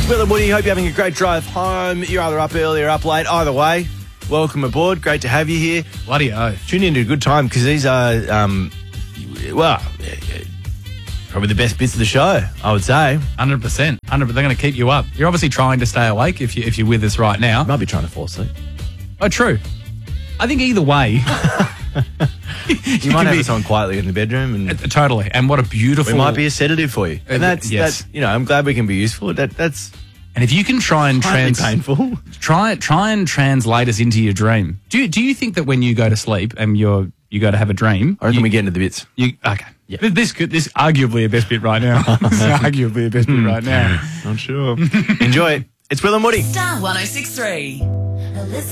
It's Will and Woody. Hope you're having a great drive home. You're either up early or up late. Either way, welcome aboard. Great to have you here. Bloody oath. Tune in to a good time because these are, probably the best bits of the show, I would say. 100%. 100%. They're going to keep you up. You're obviously trying to stay awake if you're with us right now. Might be trying to fall asleep. Oh, true. I think either way. You might have us on quietly in the bedroom. And totally. And what a beautiful... we might be a sedative for you. And that's, I'm glad we can be useful. That's and if you can try and painful. Try and translate us into your dream. Do you think that when you go to sleep and you go to have a dream... I reckon we get into the bits. Okay. Yeah. This arguably a best bit right now. Arguably a best bit right now. Not sure. Enjoy it. It's Will and Woody. Star 106.3.